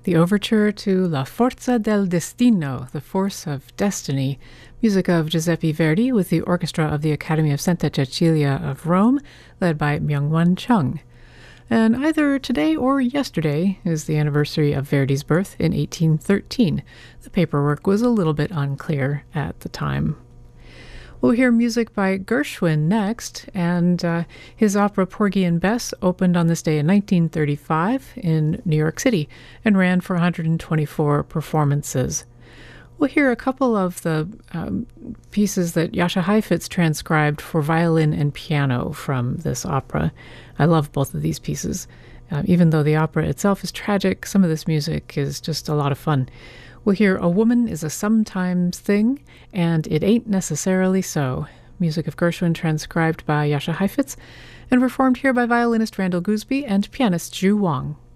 The overture to La Forza del Destino, The Force of Destiny, music of Giuseppe Verdi with the orchestra of the Academy of Santa Cecilia of Rome, led by Myung-Won Chung. And either today or yesterday is the anniversary of Verdi's birth in 1813. The paperwork was a little bit unclear at the time. We'll hear music by Gershwin next, and his opera Porgy and Bess opened on this day in 1935 in New York City and ran for 124 performances. We'll hear a couple of the pieces that Jascha Heifetz transcribed for violin and piano from this opera. I love both of these pieces. Even though the opera itself is tragic, some of this music is just a lot of fun. We'll hear A Woman is a Sometimes Thing, and It Ain't Necessarily So. Music of Gershwin transcribed by Jascha Heifetz and performed here by violinist Randall Gooseby and pianist Zhu Wang.